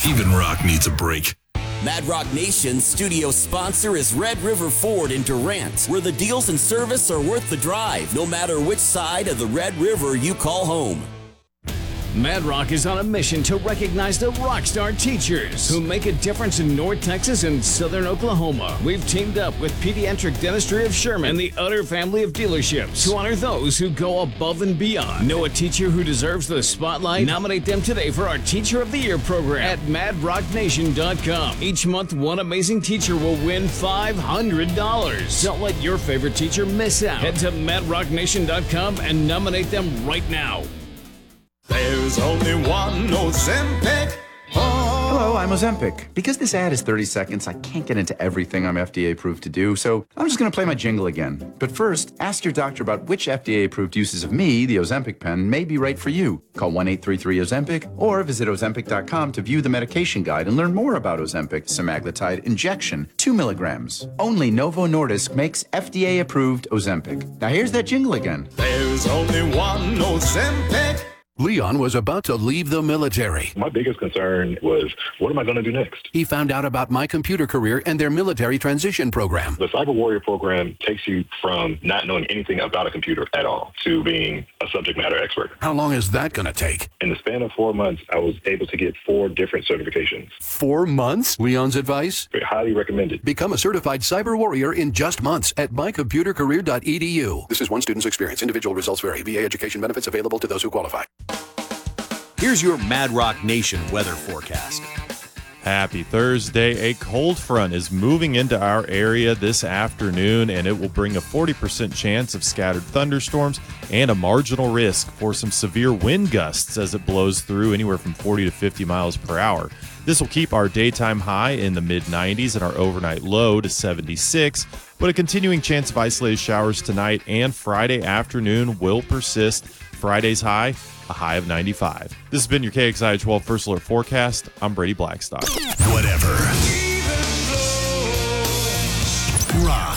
Even rock needs a break. Mad Rock Nation's studio sponsor is Red River Ford in Durant, where the deals and service are worth the drive, no matter which side of the Red River you call home. Mad Rock is on a mission to recognize the rockstar teachers who make a difference in North Texas and Southern Oklahoma. We've teamed up with Pediatric Dentistry of Sherman and the Utter family of dealerships to honor those who go above and beyond. Know a teacher who deserves the spotlight? Nominate them today for our Teacher of the Year program at madrocknation.com. Each month, one amazing teacher will win $500. Don't let your favorite teacher miss out. Head to madrocknation.com and nominate them right now. There's only one Ozempic. Hello, I'm Ozempic. Because this ad is 30 seconds, I can't get into everything I'm FDA approved to do, so I'm just going to play my jingle again. But first, ask your doctor about which FDA approved uses of me, the Ozempic pen, may be right for you. Call 1-833-OZEMPIC or visit Ozempic.com to view the medication guide and learn more about Ozempic semaglutide injection, 2 milligrams. Only Novo Nordisk makes FDA approved Ozempic. Now here's that jingle again. There's only one Ozempic. Leon was about to leave the military. My biggest concern was, what am I going to do next? He found out about My Computer Career and their military transition program. The Cyber Warrior program takes you from not knowing anything about a computer at all to being a subject matter expert. How long is that going to take? In the span of 4 months, I was able to get 4 different certifications. 4 months? Leon's advice? Highly recommended. Become a certified cyber warrior in just months at mycomputercareer.edu. This is one student's experience. Individual results vary. VA education benefits available to those who qualify. Here's your Mad Rock Nation weather forecast. Happy Thursday. A cold front is moving into our area this afternoon, and it will bring a 40% chance of scattered thunderstorms and a marginal risk for some severe wind gusts as it blows through anywhere from 40 to 50 miles per hour. This will keep our daytime high in the mid-90s and our overnight low to 76, but a continuing chance of isolated showers tonight and Friday afternoon will persist. Friday's high, a high of 95. This has been your KXIH 12 First Alert Forecast. I'm Brady Blackstock. Whatever. Rock.